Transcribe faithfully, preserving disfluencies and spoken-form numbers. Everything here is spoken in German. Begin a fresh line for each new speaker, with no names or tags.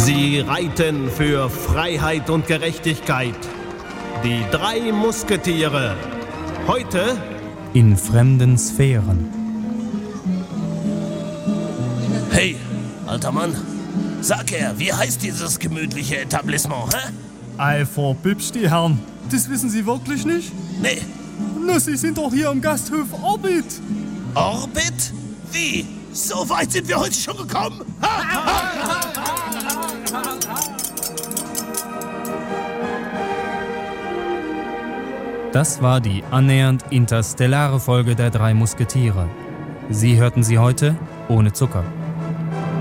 Sie reiten für Freiheit und Gerechtigkeit. Die drei Musketiere. Heute
in fremden Sphären.
Hey, alter Mann, sag her, wie heißt dieses gemütliche Etablissement, hä?
Ei, verbübsch die Herren. Das wissen Sie wirklich nicht?
Nee.
Na, Sie sind doch hier im Gasthof Orbit.
Orbit? Wie? So weit sind wir heute schon gekommen?
Das war die annähernd interstellare Folge der drei Musketiere. Sie hörten sie heute ohne Zucker.